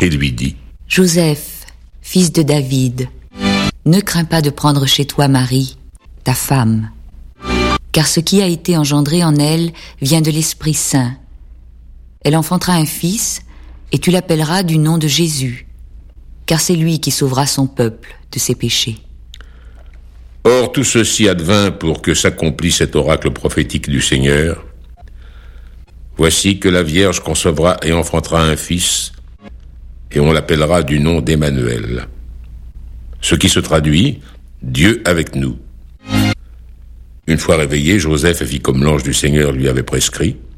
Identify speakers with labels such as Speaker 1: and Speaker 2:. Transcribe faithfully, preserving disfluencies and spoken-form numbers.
Speaker 1: et lui dit:
Speaker 2: Joseph, fils de David, ne crains pas de prendre chez toi Marie, ta femme, car ce qui a été engendré en elle vient de l'Esprit Saint. Elle enfantera un fils, et tu l'appelleras du nom de Jésus, car c'est lui qui sauvera son peuple de ses péchés.
Speaker 1: Or tout ceci advint pour que s'accomplisse cet oracle prophétique du Seigneur. Voici que la Vierge concevra et enfantera un fils, et on l'appellera du nom d'Emmanuel. Ce qui se traduit « Dieu avec nous ». Une fois réveillé, Joseph fit comme l'ange du Seigneur lui avait prescrit.